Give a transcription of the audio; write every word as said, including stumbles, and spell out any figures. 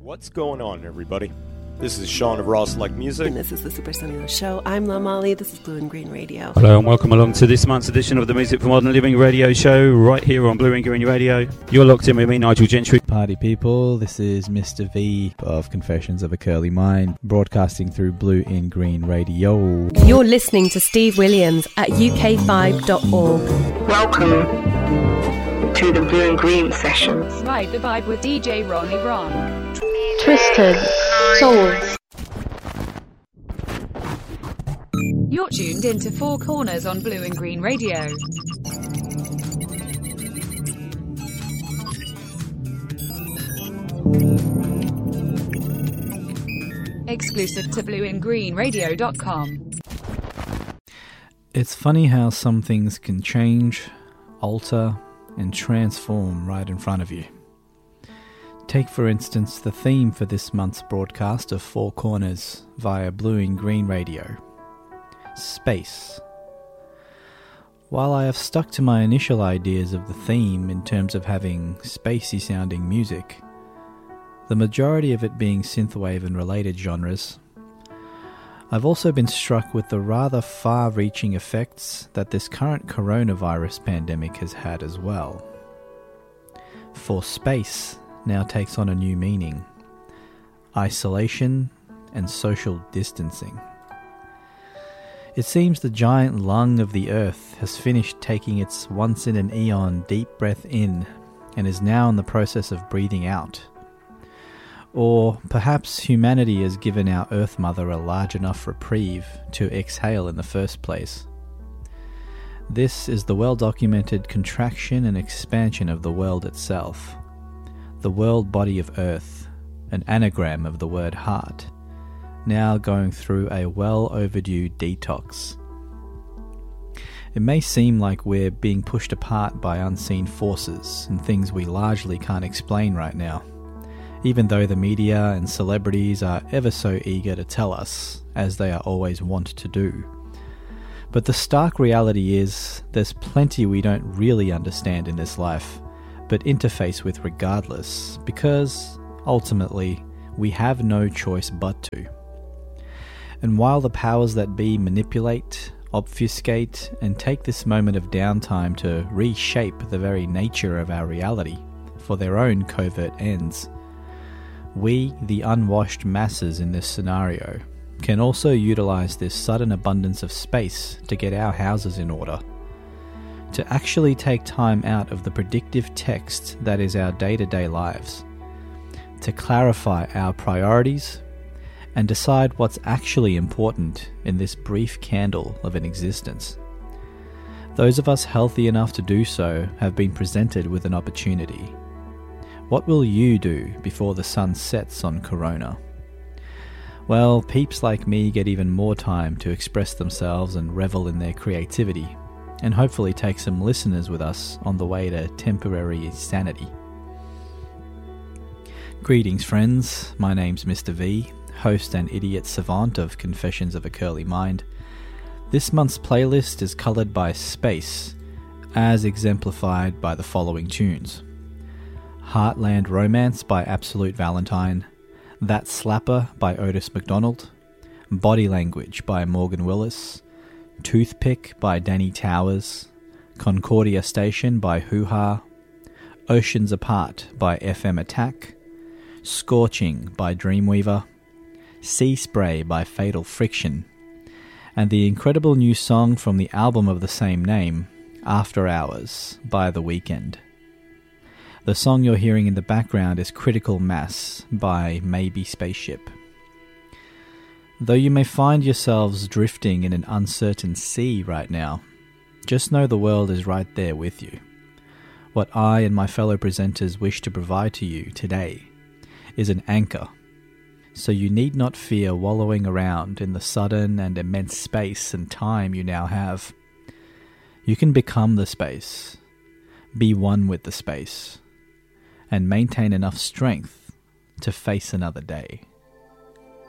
What's going on, everybody? This is Sean of Raw Select Music. And this is the Super Sonido Show. I'm La Molly. This is Blue and Green Radio. Hello and welcome along to this month's edition of the Music for Modern Living radio show, right here on Blue and Green Radio. You're locked in with me, Nigel Gentry. Party people, this is Mister V of Confessions of a Curly Mind, broadcasting through Blue in Green Radio. You're listening to Steve Williams at U K five dot org. Welcome to the Blue and Green sessions. Ride the vibe with D J Ronnie Ron. Twisted Souls. You're tuned into Four Corners on Blue and Green Radio. Exclusive to blue and green radio dot com. It's funny how some things can change, alter, and transform right in front of you. Take, for instance, the theme for this month's broadcast of Four Corners via Blue and Green Radio. Space. While I have stuck to my initial ideas of the theme in terms of having spacey sounding music, the majority of it being synthwave and related genres, I've also been struck with the rather far-reaching effects that this current coronavirus pandemic has had as well. For space now takes on a new meaning: isolation and social distancing. It seems the giant lung of the Earth has finished taking its once-in-an-eon deep breath in and is now in the process of breathing out. Or perhaps humanity has given our Earth Mother a large enough reprieve to exhale in the first place. This is the well-documented contraction and expansion of the world itself. The world body of Earth, an anagram of the word heart, now going through a well-overdue detox. It may seem like we're being pushed apart by unseen forces and things we largely can't explain right now, even though the media and celebrities are ever so eager to tell us, as they are always wont to do. But the stark reality is, there's plenty we don't really understand in this life, but interface with regardless, because, ultimately, we have no choice but to. And while the powers that be manipulate, obfuscate, and take this moment of downtime to reshape the very nature of our reality for their own covert ends, we, the unwashed masses in this scenario, can also utilize this sudden abundance of space to get our houses in order, to actually take time out of the predictive text that is our day-to-day lives, to clarify our priorities and decide what's actually important in this brief candle of an existence. Those of us healthy enough to do so have been presented with an opportunity. What will you do before the sun sets on Corona? Well, peeps like me get even more time to express themselves and revel in their creativity, and hopefully take some listeners with us on the way to temporary sanity. Greetings, friends. My name's Mister V, host and idiot savant of Confessions of a Curly Mind. This month's playlist is coloured by space, as exemplified by the following tunes: Heartland Romance by Absolute Valentine, That Slapper by Otis McDonald, Body Language by Morgan Willis, Toothpick by Danny Towers, Concordia Station by Hoo Ha, Oceans Apart by F M Attack, Scorching by Dreamweaver, Sea Spray by Fatal Friction, and the incredible new song from the album of the same name, After Hours by The Weeknd. The song you're hearing in the background is Critical Mass by Maybe Spaceship. Though you may find yourselves drifting in an uncertain sea right now, just know the world is right there with you. What I and my fellow presenters wish to provide to you today is an anchor, so you need not fear wallowing around in the sudden and immense space and time you now have. You can become the space, be one with the space, and maintain enough strength to face another day.